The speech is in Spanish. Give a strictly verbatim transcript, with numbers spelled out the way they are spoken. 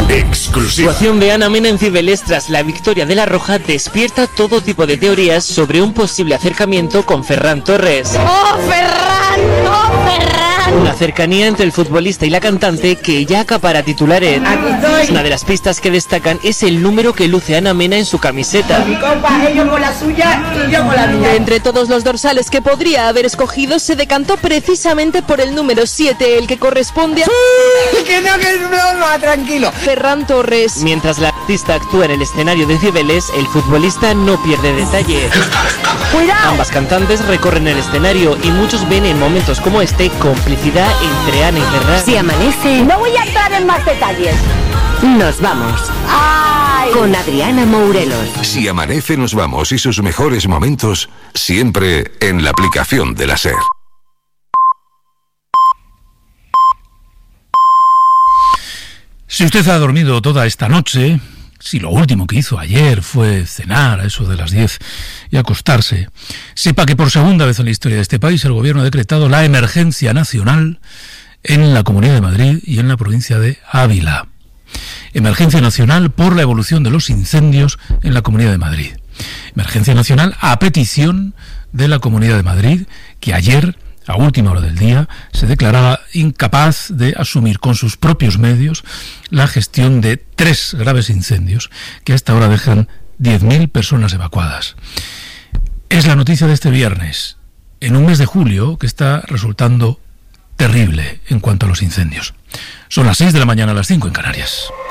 Exclusiva. Situación de Ana Mena en Cibeles tras la victoria de la Roja despierta todo tipo de teorías sobre un posible acercamiento con Ferran Torres. ¡Oh, Ferran! ¡Oh, Ferran! Una cercanía entre el futbolista y la cantante que ya acapara titulares. Una de las pistas que destacan es el número que luce Ana Mena en su camiseta. Mi compa, ellos con la suya y yo con la mía. Entre todos los dorsales que podría haber escogido, se decantó precisamente por el número siete, el que corresponde a... Que no, que no, no, tranquilo. Ferran Torres. Mientras la artista actúa en el escenario de Cibeles, el futbolista no pierde detalle. ¡Cuidado! Ambas cantantes recorren el escenario y muchos ven en momentos como este complicidad entre Ana y Ferran. Si amanece... No voy a entrar en más detalles. Nos vamos. ¡Ay! Con Adriana Mourelos. Si amanece, nos vamos y sus mejores momentos siempre en la aplicación de la SER. Si usted ha dormido toda esta noche, si lo último que hizo ayer fue cenar a eso de las diez y acostarse, sepa que por segunda vez en la historia de este país el gobierno ha decretado la emergencia nacional en la Comunidad de Madrid y en la provincia de Ávila. Emergencia nacional por la evolución de los incendios en la Comunidad de Madrid. Emergencia nacional a petición de la Comunidad de Madrid, que ayer, a última hora del día, se declaraba incapaz de asumir con sus propios medios la gestión de tres graves incendios que hasta ahora dejan diez mil personas evacuadas. Es la noticia de este viernes, en un mes de julio que está resultando terrible en cuanto a los incendios. Son las seis de la mañana, a las cinco en Canarias.